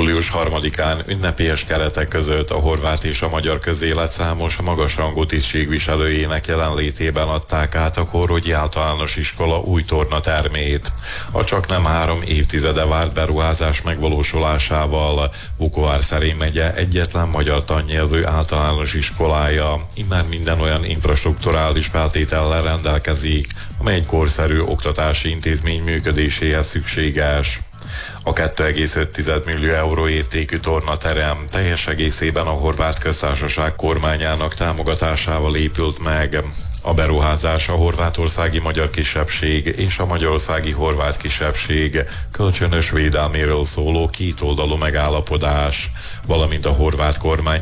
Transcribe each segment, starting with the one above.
Július 3-án ünnepélyes keretek között a horvát és a magyar közélet számos magasrangú tisztségviselőjének jelenlétében adták át a Kórogyi Általános Iskola új tornatermét. A csaknem 3 évtizede várt beruházás megvalósulásával Vukovar-Szerém megye egyetlen magyar tannyelvű általános iskolája immár minden olyan infrastrukturális feltétellel rendelkezik, amely egy korszerű oktatási intézmény működéséhez szükséges. A 2,5 millió euró értékű tornaterem teljes egészében a Horvát Köztársaság kormányának támogatásával épült meg. A beruházás a horvátországi magyar kisebbség és a magyarországi horvát kisebbség kölcsönös védelméről szóló kétoldalú megállapodás, valamint a horvát kormány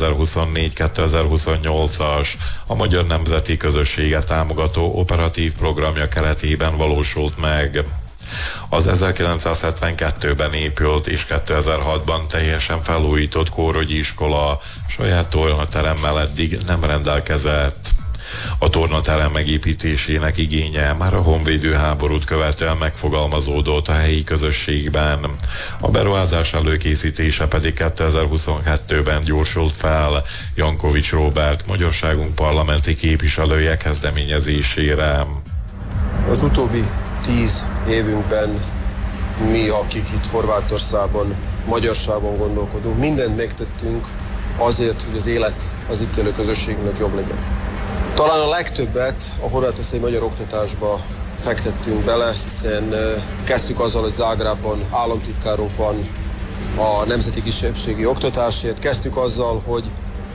2024-2028-as a Magyar Nemzeti Közösséget támogató operatív programja keretében valósult meg. Az 1972-ben épült és 2006-ban teljesen felújított Kórogyi iskola saját tornateremmel eddig nem rendelkezett. A tornaterem megépítésének igénye már a honvédő háborút követően megfogalmazódott a helyi közösségben. A beruházás előkészítése pedig 2022-ben gyorsult fel Jankovics Róbert, magyarságunk parlamenti képviselője kezdeményezésére. Az utóbbi 10 évünkben mi, akik itt Horvátországban, magyarságban gondolkodunk, mindent megtettünk azért, hogy az élet az itt élő közösségnek jobb legyen. Talán a legtöbbet a horvátországi magyar oktatásba fektettünk bele, hiszen kezdtük azzal, hogy Zágrábban államtitkárunk van a nemzeti kisebbségi oktatásért. Kezdtük azzal, hogy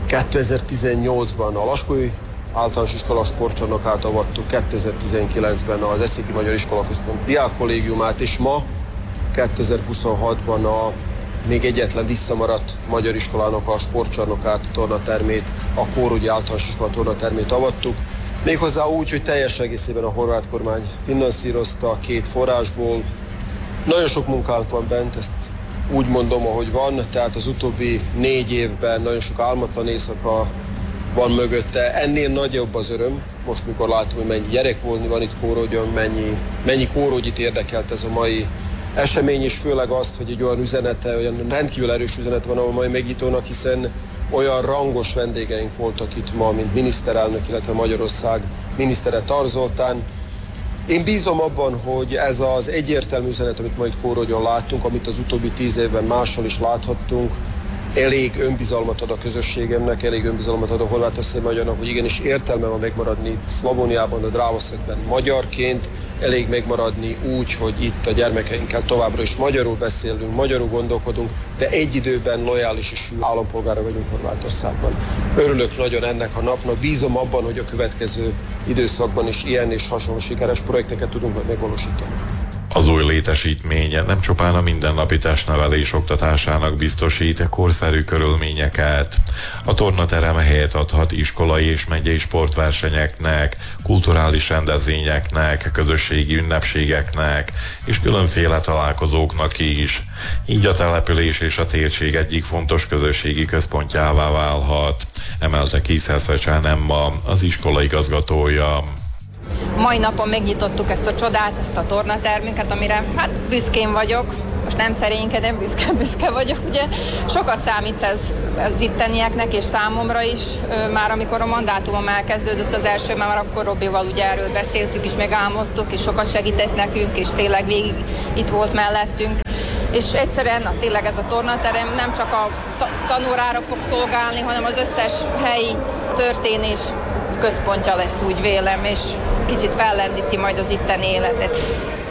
2018-ban a Laskói általános iskola sportcsarnokát avattuk, 2019-ben az Eszéki Magyar Iskolaközpont diákkollégiumát, és ma 2026-ban a még egyetlen visszamaradt magyar iskolának a sportcsarnokát, a tornatermét, a Kórogyi Általános Iskola tornatermét avattuk. Méghozzá úgy, hogy teljes egészében a horvát kormány finanszírozta 2 forrásból. Nagyon sok munkánk van bent, ezt úgy mondom, ahogy van, tehát az utóbbi 4 évben nagyon sok álmatlan éjszaka van mögötte. Ennél nagyobb az öröm, most mikor látom, hogy mennyi gyerek van itt Kórogyon, mennyi kórogyit érdekelt ez a mai esemény, és főleg azt, hogy egy olyan üzenete, olyan rendkívül erős üzenete van a mai megnyitónak, hiszen olyan rangos vendégeink voltak itt ma, mint miniszterelnök, illetve Magyarország minisztere Tar Zoltán. Én bízom abban, hogy ez az egyértelmű üzenet, amit ma itt Kórogyon láttunk, amit az utóbbi 10 évben máshol is láthattunk, elég önbizalmat ad a közösségemnek, elég önbizalmat ad a horvátországi magyarnak, hogy igenis értelme van megmaradni itt Szlavóniában, a Drávoszegben magyarként, elég megmaradni úgy, hogy itt a gyermekeinkkel továbbra is magyarul beszélünk, magyarul gondolkodunk, de egy időben lojális és hű állampolgára vagyunk Horvátországban. Örülök nagyon ennek a napnak, bízom abban, hogy a következő időszakban is ilyen és hasonló sikeres projekteket tudunk majd megvalósítani. Az új létesítmény nem csupán a mindennapi testnevelés oktatásának biztosít korszerű körülményeket. A tornaterem helyet adhat iskolai és megyei sportversenyeknek, kulturális rendezvényeknek, közösségi ünnepségeknek és különféle találkozóknak is. Így a település és a térség egyik fontos közösségi központjává válhat, emelte ki Szeszecsán Emma, az iskola igazgatója. Mai napon megnyitottuk ezt a csodát, ezt a tornatermünket, amire hát büszkén vagyok. Most nem szerénykedem, büszke vagyok, ugye. Sokat számít ez az ittenieknek és számomra is. Már amikor a mandátumom elkezdődött az első, már akkor Robival ugye erről beszéltük és megálmodtuk, és sokat segített nekünk, és tényleg végig itt volt mellettünk. És egyszerűen tényleg ez a tornaterem nem csak a tanórára fog szolgálni, hanem az összes helyi történés központja lesz, úgy vélem, és kicsit fellendíti majd az itteni életet.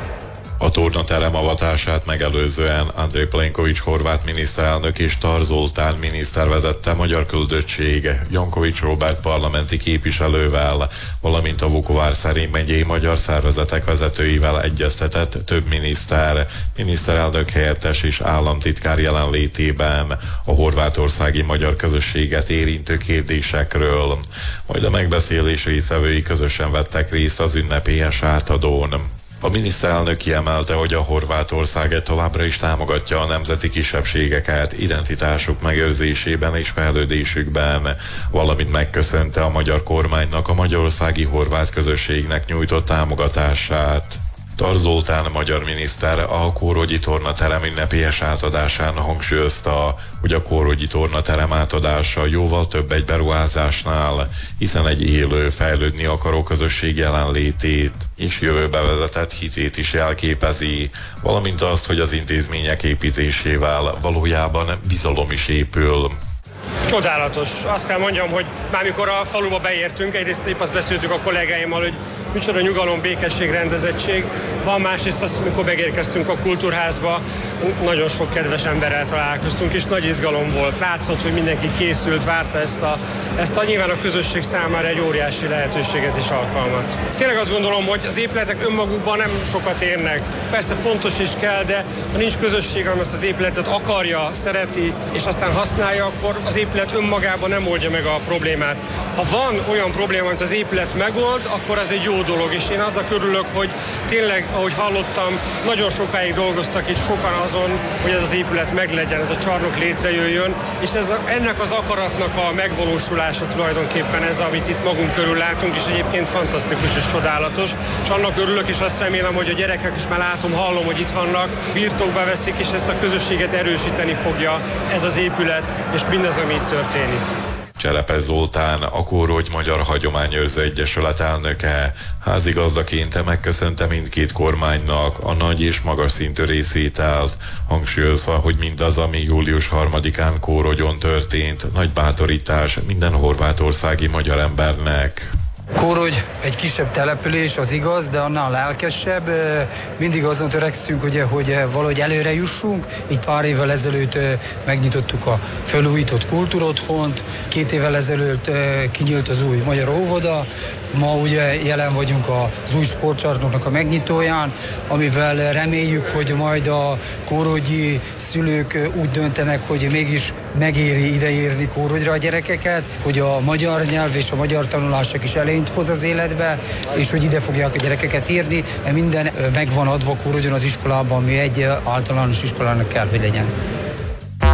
A tornaterem avatását megelőzően Andrej Plenković horvát miniszterelnök és Tar Zoltán miniszter vezette magyar küldöttség Jankovics Róbert parlamenti képviselővel, valamint a Vukovar-Szerém megyei magyar szervezetek vezetőivel egyeztetett több miniszterelnök helyettes és államtitkár jelenlétében a horvátországi magyar közösséget érintő kérdésekről. Majd a megbeszélés résztvevői közösen vettek részt az ünnepélyes átadón. A miniszterelnök kiemelte, hogy a Horvátország továbbra is támogatja a nemzeti kisebbségeket identitásuk megőrzésében és fejlődésükben, valamint megköszönte a magyar kormánynak a magyarországi horvát közösségnek nyújtott támogatását. Tar Zoltán magyar miniszter a Kórogyi tornaterem ünnepélyes átadásán hangsúlyozta, hogy a Kórogyi tornaterem átadása jóval több egy beruházásnál, hiszen egy élő, fejlődni akaró közösség jelenlétét és jövőbe vezetett hitét is jelképezi, valamint azt, hogy az intézmények építésével valójában bizalom is épül. Csodálatos. Azt kell mondjam, hogy már mikor a faluba beértünk, egyrészt épp azt beszéltük a kollégáimmal, hogy micsoda nyugalom, békesség, rendezettség van, másrészt azt, amikor megérkeztünk a kultúrházba, nagyon sok kedves emberrel találkoztunk, és nagy izgalom volt. Látszott, hogy mindenki készült, várta ezt a nyilván a közösség számára egy óriási lehetőséget és alkalmat. Tényleg azt gondolom, hogy az épületek önmagukban nem sokat érnek. Persze fontos is kell, de ha nincs közösség, ami ezt az épületet akarja, szereti, és aztán használja, akkor az épület önmagában nem oldja meg a problémát. Ha van olyan probléma, amit az épület megold, akkor az egy jó dolog, és én aznak örülök, hogy tényleg, ahogy hallottam, nagyon sokáig dolgoztak itt sokan azon, hogy ez az épület meglegyen, ez a csarnok létrejöjjön, és ennek az akaratnak a megvalósulása tulajdonképpen ez, amit itt magunk körül látunk, és egyébként fantasztikus és csodálatos, és annak örülök, és azt remélem, hogy a gyerekek is már látom, hallom, hogy itt vannak, birtokba veszik, és ezt a közösséget erősíteni fogja ez az épület, és mindaz, ami itt történik. Cselepes Zoltán, a Kórogy Magyar Hagyományőrző Egyesület elnöke, házigazdaként megköszönte mindkét kormánynak a nagy és magas szintű részvételt, hangsúlyozva, hogy mindaz, ami július 3-án Kórogyon történt, nagy bátorítás minden horvátországi magyar embernek. Kórogy egy kisebb település, az igaz, de annál lelkesebb. Mindig azon törekszünk, ugye, hogy valahogy előre jussunk. Így pár évvel ezelőtt megnyitottuk a felújított kultúrotthont, 2 évvel ezelőtt kinyílt az új magyar óvoda, ma ugye jelen vagyunk az új sportcsarnoknak a megnyitóján, amivel reméljük, hogy majd a kórogyi szülők úgy döntenek, hogy mégis megéri ideérni Kórogyra a gyerekeket, hogy a magyar nyelv és a magyar tanulások is elényt hoz az életbe, és hogy ide fogják a gyerekeket írni, mert minden meg van adva Kórogyon az iskolában, ami egy általános iskolának kell, hogy legyen.